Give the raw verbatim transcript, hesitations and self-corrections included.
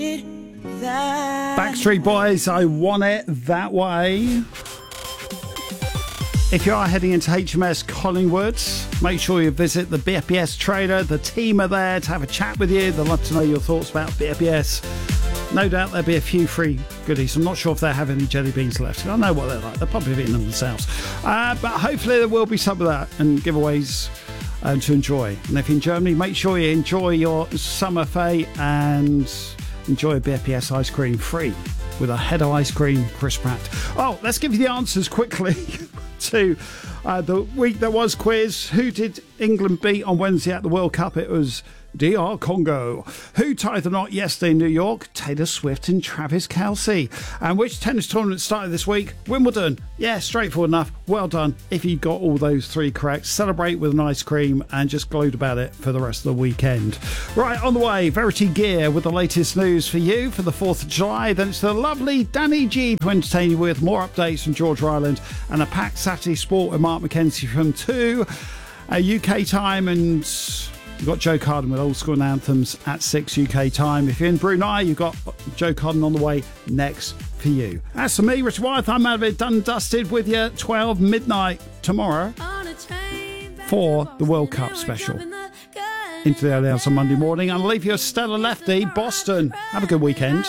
Backstreet Boys, I Want It That Way. If you are heading into H M S Collingwood, make sure you visit the B F B S trailer. The team are there to have a chat with you. They'd love to know your thoughts about B F B S. No doubt there'll be a few free goodies. I'm not sure if they have any jelly beans left. I know what they're like. They're probably eating them themselves. Uh, but hopefully there will be some of that and giveaways um, to enjoy. And if you're in Germany, make sure you enjoy your summer fete and enjoy B F B S ice cream free with a head of ice cream, Chris Pratt. Oh, let's give you the answers quickly to uh, the week that was quiz. Who did England beat on Wednesday at the World Cup? It was D R Congo. Who tied the knot yesterday in New York? Taylor Swift and Travis Kelce. And which tennis tournament started this week? Wimbledon. Yeah, straightforward enough. Well done. If you got all those three correct, celebrate with an ice cream and just gloat about it for the rest of the weekend. Right, on the way, Verity Gear with the latest news for you for the fourth of July. Then it's the lovely Danny G to entertain you with more updates from Georgia Island and a packed Saturday sport with Mark McKenzie from two uh, U K time, and you've got Joe Carden with Old School Anthems at six U K time. If you're in Brunei, you've got Joe Carden on the way next for you. As for me, Richard Wyeth, I'm out of it, done and dusted with you twelve midnight tomorrow for the World Cup special. Into the early hours on Monday morning. I'll leave you a stellar lefty, Boston. Have a good weekend.